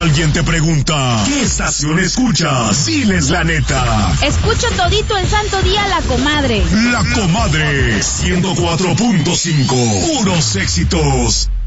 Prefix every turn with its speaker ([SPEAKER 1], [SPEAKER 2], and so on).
[SPEAKER 1] alguien te pregunta, ¿qué estación escuchas? Diles la neta.
[SPEAKER 2] Escucho todito el santo día La Comadre.
[SPEAKER 1] La Comadre, 104.5, puros éxitos.